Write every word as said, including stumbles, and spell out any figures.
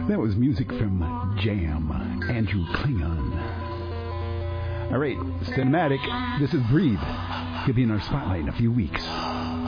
That was music from Jam, Andrew Klingon. All right, Cinematic, this is Breathe. He'll be in our spotlight in a few weeks.